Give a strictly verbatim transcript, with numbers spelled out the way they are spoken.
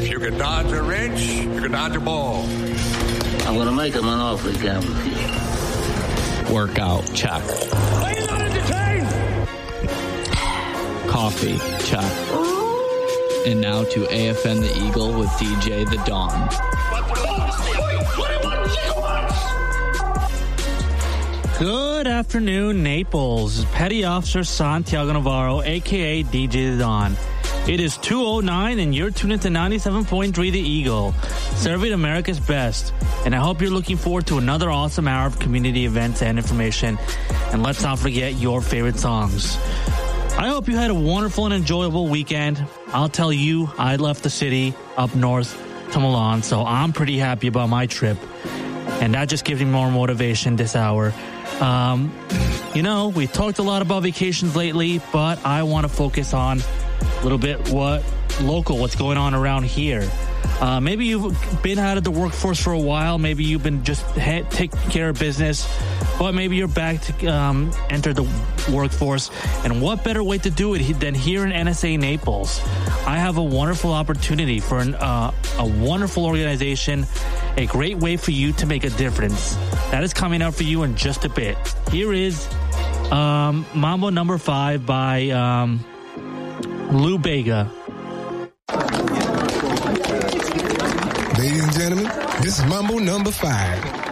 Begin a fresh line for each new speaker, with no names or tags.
If you can dodge a wrench, you can dodge a ball.
I'm going to make him an offer he can't refuse.
Workout, check.
Are you not entertained?
Coffee, check. And now to A F N the Eagle with D J The Don.
Good afternoon, Naples. Petty Officer Santiago Navarro, a k a. D J The Don. It is two oh nine and you're tuned into ninety-seven point three The Eagle, serving America's best. And I hope you're looking forward to another awesome hour of community events and information. And let's not forget your favorite songs. I hope you had a wonderful and enjoyable weekend. I'll tell you, I left the city up north to Milan, so I'm pretty happy about my trip. And that just gives me more motivation this hour. Um, you know, we talked a lot about vacations lately, but I want to focus on a little bit what local, what's going on around here. Uh, maybe you've been out of the workforce for a while. Maybe you've been just ha- taking care of business, but maybe you're back to um, enter the workforce. And what better way to do it than here in N S A Naples? I have a wonderful opportunity for an, uh, a wonderful organization, a great way for you to make a difference. That is coming up for you in just a bit. Here is um, Mambo Number Five by um, Lou Bega.
Ladies and gentlemen, this is Mambo Number Five.